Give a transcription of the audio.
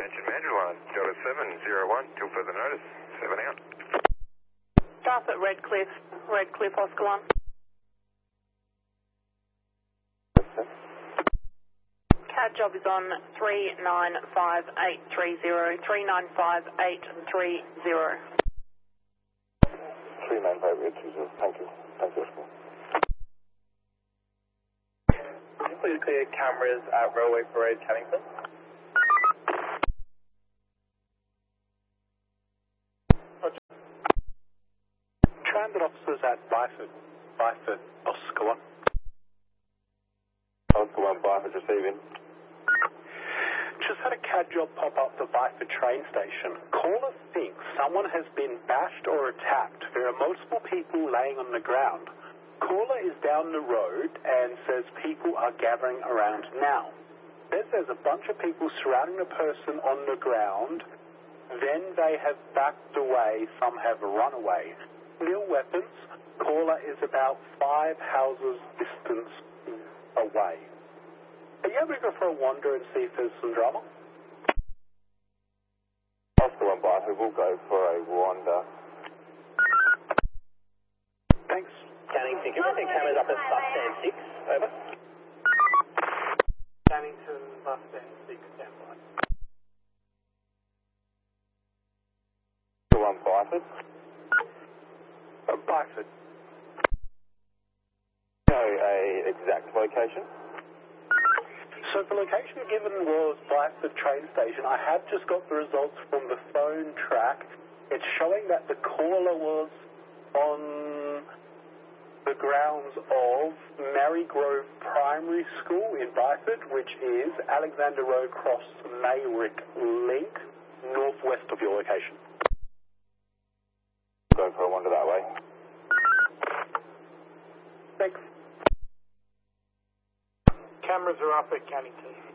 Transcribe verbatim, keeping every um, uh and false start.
Attention Mandurah, Delta seven zero one, till further notice. seven out. Staff at Redcliffe, Redcliffe Oscar one. C A D job is on three nine five eight three zero, three nine five eight three zero. three nine five eight three zero, thank you. Thank you, Oscar. Please clear cameras at Railway Parade, Cannington. Transit officers at Byford, Byford, Oscar one. Oscar one, Byford receiving. Just had a C A D job pop up the Byford train station. Caller thinks someone has been bashed or attacked. There are multiple people laying on the ground. Caller is down the road and says people are gathering around now. Says there's a bunch of people surrounding the person on the ground. Then they have backed away. Some have run away. Nil weapons. Caller is about five houses distance away. Are you able to go for a wander and see if there's some drama? Oscar one, Byford, we'll go for a wander. Thanks. Cannington, can we take cameras up at bus stand six? Over. Cannington, bus stand six, stand by. Oscar one, Byford. Uh, Byford. Know a exact location? So the location given was Byford train station. I have just got the results from the phone track. It's showing that the caller was on the grounds of Marygrove Primary School in Byford, which is Alexander Road Cross Mayrick Link, northwest of your location. Go for a wander that way. Thanks. Cameras are up at Cannington.